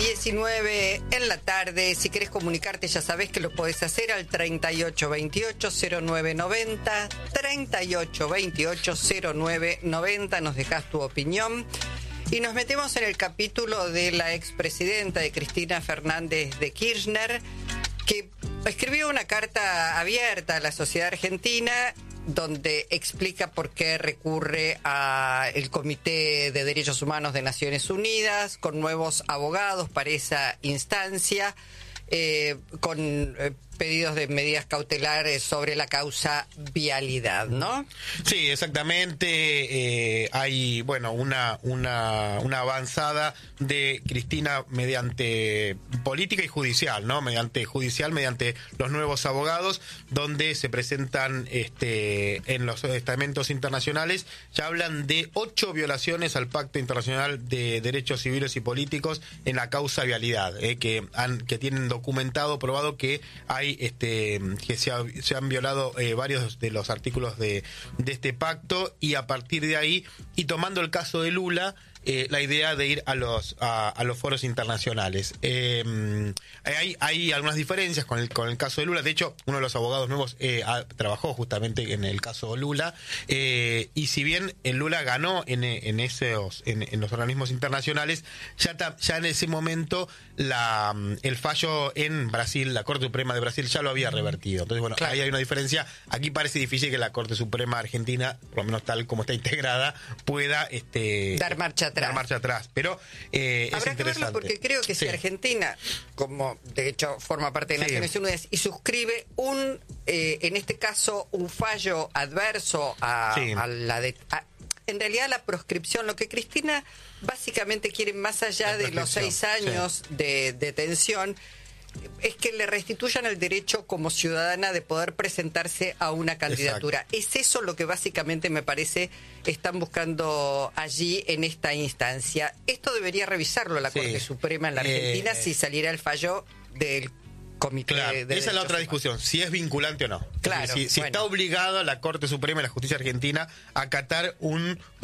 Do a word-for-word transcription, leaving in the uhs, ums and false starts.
diecinueve en la tarde. Si querés comunicarte, ya sabés que lo podés hacer al treinta y ocho veintiocho cero nueve noventa, treinta y ocho veintiocho cero nueve noventa. Nos dejás tu opinión. Y nos metemos en el capítulo de la expresidenta de Cristina Fernández de Kirchner, que escribió una carta abierta a la sociedad argentina donde explica por qué recurre al Comité de Derechos Humanos de Naciones Unidas con nuevos abogados para esa instancia, eh, con eh, pedidos de medidas cautelares sobre la causa vialidad, ¿no? Sí, exactamente. Eh, hay, bueno, una, una, una avanzada de Cristina mediante política y judicial, ¿no? Mediante judicial, mediante los nuevos abogados, donde se presentan este, en los estamentos internacionales, ya hablan de ocho violaciones al Pacto Internacional de Derechos Civiles y Políticos en la causa vialidad, eh, que, han, que tienen documentado, probado que hay Este, que se, ha, se han violado eh, varios de los artículos de, de este pacto, y a partir de ahí, y tomando el caso de Lula, eh, la idea de ir a los a, a los foros internacionales. Eh, hay, hay algunas diferencias con el, con el caso de Lula. De hecho, uno de los abogados nuevos eh, ha, trabajó justamente en el caso Lula, eh, y si bien el Lula ganó en, en esos en, en los organismos internacionales, ya, ta, ya en ese momento la, el fallo en Brasil, la Corte Suprema de Brasil ya lo había revertido. Entonces, bueno, claro, ahí hay una diferencia. Aquí parece difícil que la Corte Suprema Argentina, por lo menos tal como está integrada, pueda este, dar marcha atrás. Dar marcha atrás. Pero eh, habrá es que verlo, porque creo que sí. si Argentina, como de hecho forma parte de Naciones sí. Unidas, y suscribe un, eh, en este caso, un fallo adverso a, sí. a la de... A, en realidad la proscripción, lo que Cristina básicamente quiere, más allá de los seis años sí. de detención, es que le restituyan el derecho como ciudadana de poder presentarse a una candidatura. Exacto. Es eso lo que básicamente me parece están buscando allí en esta instancia. Esto debería revisarlo la Corte sí. Suprema en la Argentina eh, si saliera el fallo del Comité claro, de esa es la otra humanos. discusión, si es vinculante o no. Claro, si si bueno. está obligada la Corte Suprema y la Justicia Argentina a acatar un